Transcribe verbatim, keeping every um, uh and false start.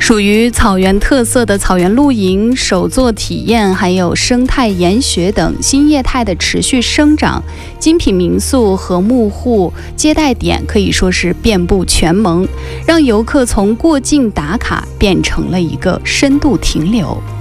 属于草原特色的草原露营、手作体验，还有生态研学等新业态的持续生长，精品民宿和幕户接待点可以说是遍布全蒙，让游客从过境打卡变成了一个深度停留。